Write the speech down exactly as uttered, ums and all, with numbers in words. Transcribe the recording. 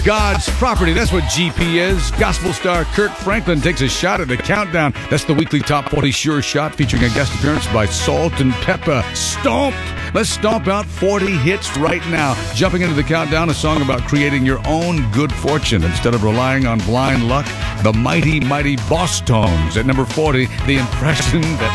God's property. That's what G P is. Gospel star Kirk Franklin takes a shot at the countdown. That's the weekly Top forty Sure Shot featuring a guest appearance by Salt and Pepper. Stomp! Let's stomp out forty hits right now. Jumping into the countdown, a song about creating your own good fortune instead of relying on blind luck. The Mighty Mighty Boss Tones at number forty, the impression that